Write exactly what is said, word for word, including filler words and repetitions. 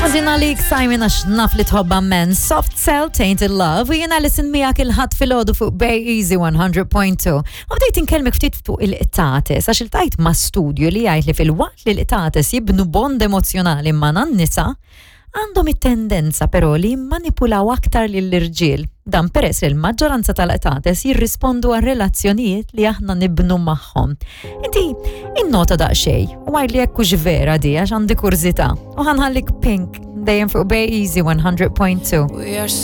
Għazina li Simon għax naf li tħobba men Soft Cell, Tainted Love u jena listen miegħek il-ħat fil-ħodu fuq Bay Easy one hundred point two. U bdejt inkelmek ftit fuq il-qtates għax il-tajt ma' studju li jgħid li fil-waqt li l-qtates jibnu bond emozjonali ma' nan-nisa għandhom it-tendenza però li manipulaw aktar lill-irġiel. Dan peress li l-maġġoranza tal-qtates jirrispondu għal relazzjonijiet li aħna nibnu magħhom. Inti innota daqsxejn u għajli jekk hux vera di għax għandi kurzita. U ħanħallik Pink dejjem fuq Bay Easy one hundred point two.